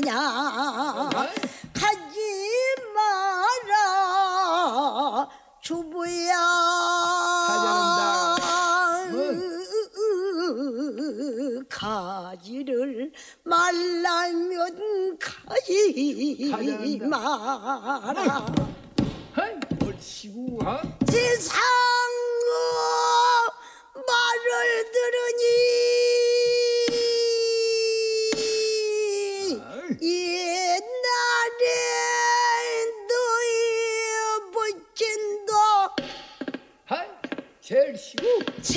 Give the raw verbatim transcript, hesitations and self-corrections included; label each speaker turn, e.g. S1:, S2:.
S1: 가느냐 가지 마라 주부야 가지를 말라면 가지 마라
S2: 옳시구 어?
S1: 지상의 말을 들으니 옛날에 너의 부친도
S2: 제일 시구